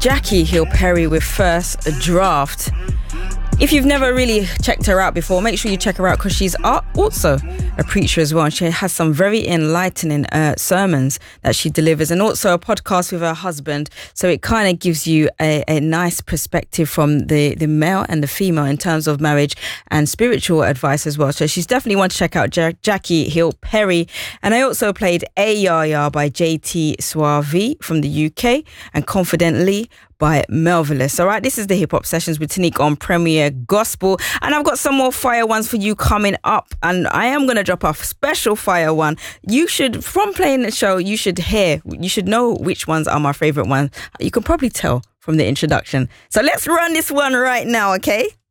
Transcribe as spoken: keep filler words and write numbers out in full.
Jackie Hill Perry with First Draft. If you've never really checked her out before, make sure you check her out because she's also a preacher as well. And she has some very enlightening uh, sermons that she delivers, and also a podcast with her husband. So it kind of gives you a, a nice perspective from the, the male and the female in terms of marriage and spiritual advice as well. So she's definitely one to check out, ja- Jackie Hill Perry. And I also played A Ya Ya by J T Suave from the U K and Confidently by Melvillous. All right, this is the Hip Hop Sessions with Tanique on Premier Gospel, and I've got some more fire ones for you coming up, and I am going to drop off special fire one. You should, from playing the show, you should hear, you should know which ones are my favorite ones. You can probably tell from the introduction. So let's run this one right now, okay?